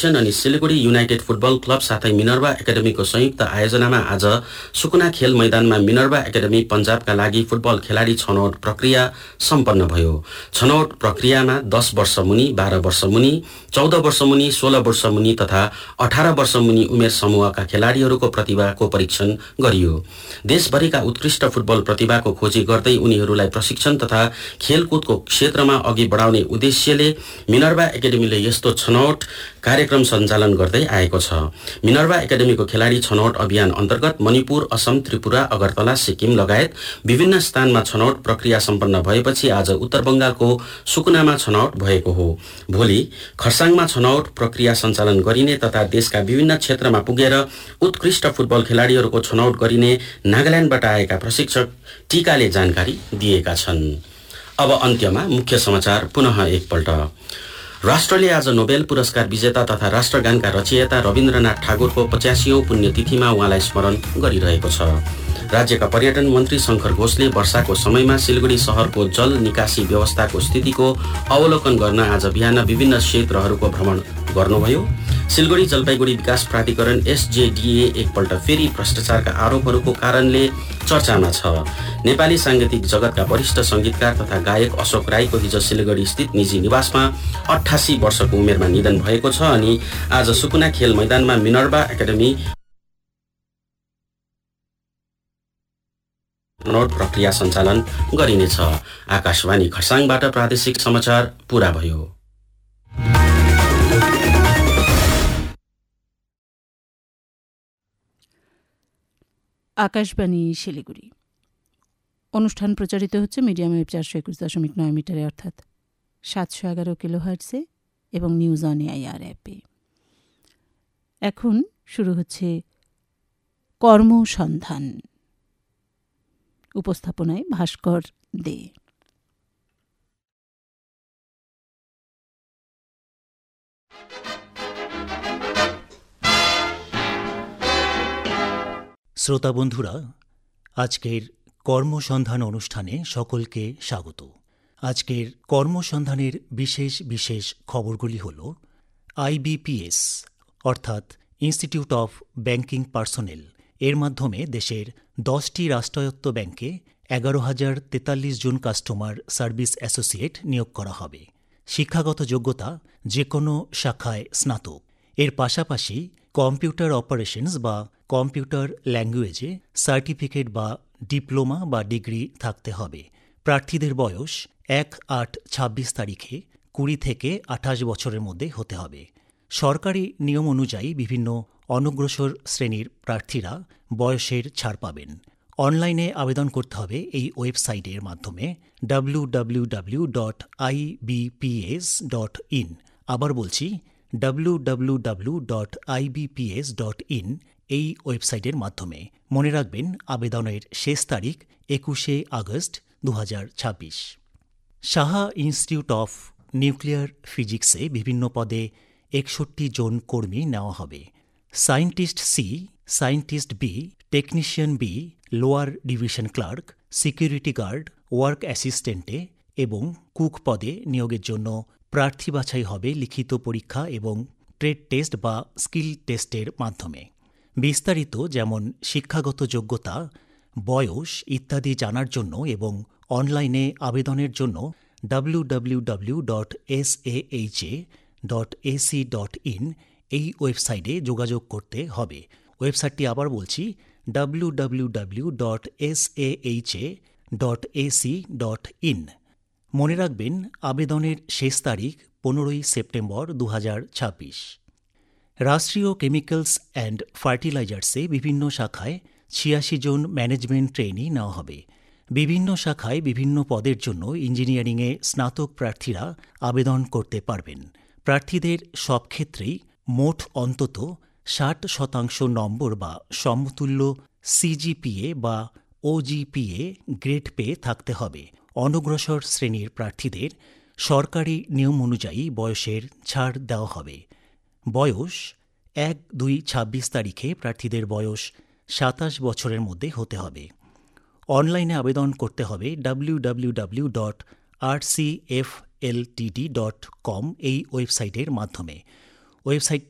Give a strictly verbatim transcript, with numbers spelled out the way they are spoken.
Foundation अनि Siliguri United football club साथै Minerva एकाडेमीको संयुक्त आयोजनामा आज सुकुना खेल मैदानमा मिनर्वा एकाडेमी पञ्जाबका लागि फुटबल खेलाडी छनौट प्रक्रिया सम्पन्न भयो। छनौट प्रक्रियामा दस वर्ष मुनि, बाह्र वर्ष मुनि, चौध वर्ष मुनि, सोह्र वर्ष मुनि तथा अठार वर्ष मुनि उमेर समूहका खेलाडीहरूको प्रतिभाको परीक्षण गरियो। देशभरिका उत्कृष्ट फुटबल प्रतिभाको खोजी गर्दै उनीहरूलाई प्रशिक्षण तथा खेलकुदको क्षेत्रमा अघि बढाउने उद्देश्यले मिनर्वा एकाडेमीले यस्तो छनौट कार्यक्रम सञ्चालन गर्दै आएको छ। मिनर्वा एकाडेमीको खेलाडी छनौट अभियान अन्तर्गत मणिपुर, असम, त्रिपुरा, अगरतला, सिक्किम लगायत विभिन्न स्थानमा छनौट प्रक्रिया सम्पन्न भएपछि आज उत्तर बंगालको सुकुनामा छनौट भएको हो। भोलि खरसाङमा छनौट प्रक्रिया सञ्चालन गरिने तथा देशका विभिन्न क्षेत्रमा पुगेर उत्कृष्ट फुटबल खेलाडीहरूको छनौट गरिने नागाल्यान्डबाट आएका प्रशिक्षक टीकाले जानकारी दिएका छन्। अब अन्त्यमा मुख्य समाचार पुनः एकपल्ट। राष्ट्रले आज नोबेल पुरस्कार विजेता तथा राष्ट्रगानका रचयिता रविन्द्रनाथ ठाकुरको पचासीौं पुण्यतिथिमा उहाँलाई स्मरण गरिरहेको छ। राज्यका पर्यटन मन्त्री शंकर घोषले वर्षाको समयमा सिलगढी शहरको जल निकासी व्यवस्थाको स्थितिको अवलोकन गर्न आज बिहान विभिन्न क्षेत्रहरूको भ्रमण गर्नुभयो। सिलगढी जलपाइगुडी विकास प्राधिकरण एसजेडीए एकपल्ट फेरि भ्रष्टाचारका आरोपहरूको कारणले चर्चामा छ। नेपाली सांगीतिक जगतका वरिष्ठ संगीतकार तथा गायक अशोक राईको हिजो सिलगढी स्थित निजी निवासमा अठासी वर्षको उमेरमा निधन भएको छ अनि आज सुकुना खेल मैदानमा मिनर्वा एकाडेमी छनौट प्रक्रिया सञ्चालन गरिनेछ। आकाशवाणी खरसाङबाट प्रादेशिक समाचार पूरा भयो। আকাশবাণী শিলিগুড়ি। অনুষ্ঠান প্রচারিত হচ্ছে মিডিয়াম ওয়েভ চারশো একুশ দশমিক নয় মিটারে অর্থাৎ সাতশো এগারো কিলো হার্টসে এবং নিউজ অন এআইআর অ্যাপে। এখন শুরু হচ্ছে কর্মসন্ধান। উপস্থাপনায় ভাস্কর দে। শ্রোতা বন্ধুরা, আজকের কর্মসন্ধান অনুষ্ঠানে সকলকে স্বাগত। আজকের কর্মসন্ধানের বিশেষ বিশেষ খবরগুলি হল আইবিপিএস অর্থাৎ ইনস্টিটিউট অফ ব্যাংকিং পার্সোনেল এর মাধ্যমে দেশের দশটি রাষ্ট্রায়ত্ত ব্যাংকে এগারো হাজার তেতাল্লিশ জন কাস্টমার সার্ভিস অ্যাসোসিয়েট নিয়োগ করা হবে। শিক্ষাগত যোগ্যতা যে কোনো শাখায় স্নাতক। এর পাশাপাশি কম্পিউটার অপারেশনস বা কম্পিউটার ল্যাঙ্গুয়েজে সার্টিফিকেট বা ডিপ্লোমা বা ডিগ্রি থাকতে হবে। প্রার্থীদের বয়স এক আট ছাব্বিশ তারিখে কুড়ি থেকে আঠাশ বছরের মধ্যে হতে হবে। সরকারি নিয়ম অনুযায়ী বিভিন্ন অনগ্রসর শ্রেণীর প্রার্থীরা বয়সের ছাড় পাবেন। অনলাইনে আবেদন করতে হবে এই ওয়েবসাইটের মাধ্যমে W W W dot I B P S dot in. আবার বলছি W W W dot I B P S dot in এই ওয়েবসাইটের মাধ্যমে। মনে রাখবেন আবেদনের শেষ তারিখ একুশে আগস্ট দু হাজার ছাব্বিশ। সাহা ইনস্টিটিউট অফ নিউক্লিয়ার ফিজিক্সে বিভিন্ন পদে একষট্টি জন কর্মী নেওয়া হবে। Scientist C, scientist B, technician B, lower division clerk, security guard, work অ্যাসিস্ট্যান্টে এবং কুক পদে নিয়োগের জন্য প্রার্থী বাছাই হবে লিখিত পরীক্ষা এবং ট্রেড টেস্ট বা স্কিল টেস্টের মাধ্যমে। বিস্তারিত যেমন শিক্ষাগত যোগ্যতা, বয়স ইত্যাদি জানার জন্য এবং অনলাইনে আবেদনের জন্য W W W dot S A H A dot A C dot in এই ওয়েবসাইটে যোগাযোগ করতে হবে। ওয়েবসাইটটি আবার বলছি W W W dot S A H A dot A C dot in. মনে রাখবেন আবেদনের শেষ তারিখ পনেরোই সেপ্টেম্বর দু হাজার ছাব্বিশ। রাষ্ট্রীয় কেমিক্যালস অ্যান্ড ফার্টিলাইজার্সে বিভিন্ন শাখায় ছিয়াশি জন ম্যানেজমেন্ট ট্রেইনি নেওয়া হবে। বিভিন্ন শাখায় বিভিন্ন পদের জন্য ইঞ্জিনিয়ারিংয়ে স্নাতক প্রার্থীরা আবেদন করতে পারবেন। প্রার্থীদের সব ক্ষেত্রেই মোট অন্তত ষাট শতাংশ নম্বর বা সমতুল্য সিজিপিএ বা ওজিপিএ গ্রেড পেয়ে থাকতে হবে। অনগ্রসর শ্রেণীর প্রার্থীদের সরকারি নিয়ম অনুযায়ী বয়সের ছাড় দেওয়া হবে। বয়স এক দুই ছাব্বিশ তারিখে প্রার্থীদের বয়স সাতাশ বছরের মধ্যে হতে হবে। অনলাইনে আবেদন করতে হবে ডাব্লিউ ডাব্লিউ ডাব্লিউ ডট আর C F L T D dot com এই ওয়েবসাইটের মাধ্যমে। ওয়েবসাইট